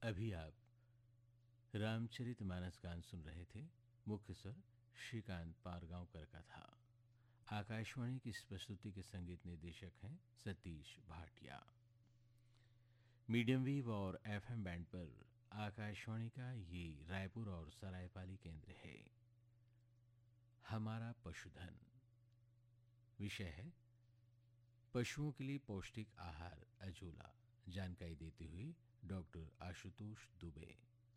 अभी आप रामचरितमानस गान सुन रहे थे। मुख्य स्वर श्रीकांत पारगांवकर का था। आकाशवाणी की इस प्रस्तुति के संगीत निर्देशक हैं सतीश भाटिया। मीडियम वेव और एफएम बैंड पर आकाशवाणी का ये रायपुर और सरायपाली केंद्र है। हमारा पशुधन विषय है पशुओं के लिए पौष्टिक आहार अजोला। जानकारी देते हुए डॉक्टर आशुतोष दुबे।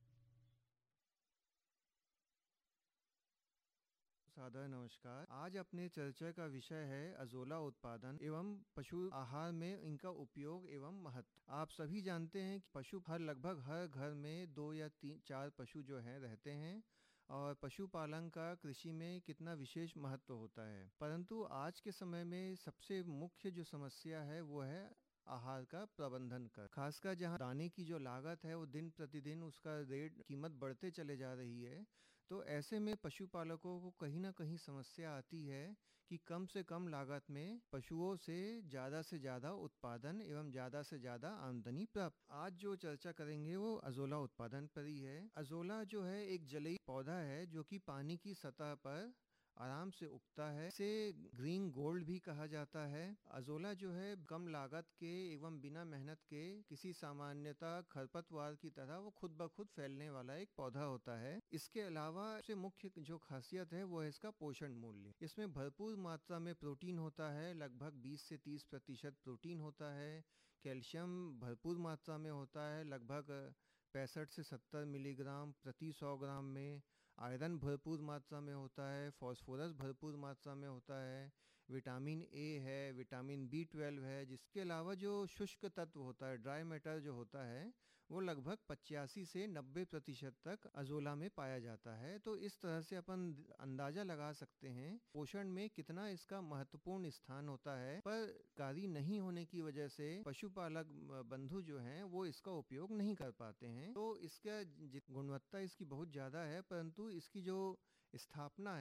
सादर नमस्कार। आज अपने चर्चा का विषय है अजोला उत्पादन एवं पशु आहार में इनका उपयोग एवं महत्व। आप सभी जानते हैं कि पशु लगभग हर घर में 2 या 3 4 पशु जो हैं रहते हैं और पशुपालन का कृषि में कितना विशेष महत्व होता है। परंतु आज के समय में सबसे मुख्य जो समस्या है वो है आहार का प्रबंधन कर, खासकर जहां दाने की जो लागत है वो दिन प्रतिदिन उसका रेट कीमत बढ़ते चले जा रही है। तो ऐसे में पशुपालकों को कहीं ना कहीं समस्या आती है कि कम से कम लागत में पशुओं से ज़्यादा उत्पादन एवं ज़्यादा से ज़्यादा आमदनी प्राप्त। आज जो चर्चा करेंगे वो अजोला उत्पादन पर ही है। अजोला जो है एक जलीय पौधा है जो कि पानी की सतह पर आराम से उगता है। इसे ग्रीन गोल्ड भी कहा जाता है। अजोला जो है कम लागत के एवं बिना मेहनत के किसी सामान्यता खरपतवार की तरह वो खुद ब खुद फैलने वाला एक पौधा होता है। इसके अलावा सबसे मुख्य जो खासियत है वो है इसका पोषण मूल्य। इसमें भरपूर मात्रा में प्रोटीन होता है, लगभग 20 से 30% प्रोटीन होता है। कैल्शियम भरपूर मात्रा में होता है, लगभग 65 से 70 मिलीग्राम प्रति 100 ग्राम में। आयरन भरपूर मात्रा में होता है, फास्फोरस भरपूर मात्रा में होता है, विटामिन ए है, विटामिन बी 12 है। जिसके अलावा जो शुष्क तत्व होता है, ड्राई मैटर जो होता है, वो लगभग 85 से 90% तक अजोला में पाया जाता है। तो इस तरह से अपन अंदाजा लगा सकते हैं पोषण में कितना इसका महत्वपूर्ण स्थान होता है। पर कारी नहीं होने की वजह से पशुपालक बंधु जो हैं वो इसका उपयोग नहीं कर पाते हैं। तो इसका गुणवत्ता इसकी बहुत ज़्यादा है, परंतु इसकी जो स्थापना